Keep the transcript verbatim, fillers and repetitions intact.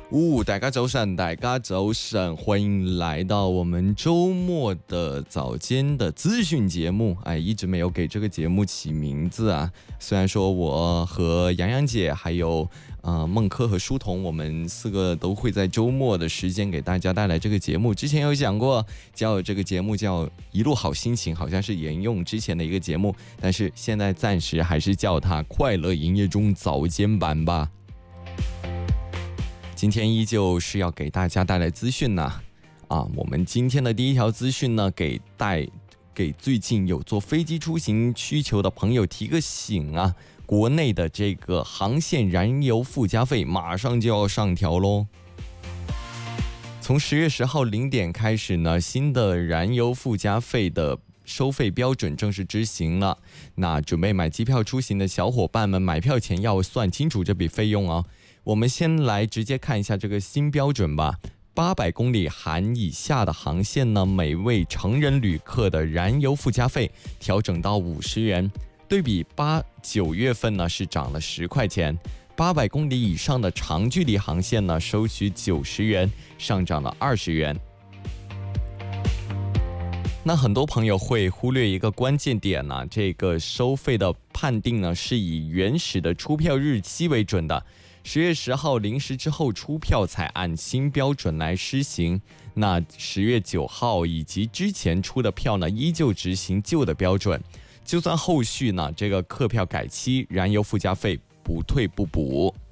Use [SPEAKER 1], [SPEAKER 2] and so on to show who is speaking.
[SPEAKER 1] 呜、大家早晨，大家早晨，欢迎来到我们周末的早间的资讯节目。哎，一直没有给这个节目起名字啊。虽然说我和洋洋姐还有呃孟珂和书童，我们四个都会在周末的时间给大家带来这个节目。之前有讲过，叫这个节目叫一路好心情，好像是沿用之前的一个节目，但是现在暂时还是叫它快乐营业中早间版吧。今天依旧是要给大家带来资讯呢，啊，我们今天的第一条资讯呢，给带给最近有坐飞机出行需求的朋友提个醒啊，国内的这个航线燃油附加费马上就要上调喽。从十月十号零点开始呢，新的燃油附加费的收费标准正式执行了。那准备买机票出行的小伙伴们，买票前要算清楚这笔费用哦。我们先来直接看一下这个新标准吧。八百公里含以下的航线呢，每位成人旅客的燃油附加费调整到五十元，对比八九月份呢是涨了十块钱。八百公里以上的长距离航线呢，收取九十元，上涨了二十元。那很多朋友会忽略一个关键点呢、啊，这个收费的判定呢是以原始的出票日期为准的。十月十号零时之后出票才按新标准来施行。那十月九号以及之前出的票呢，依旧执行旧的标准。就算后续呢这个客票改期，燃油附加费不退不补。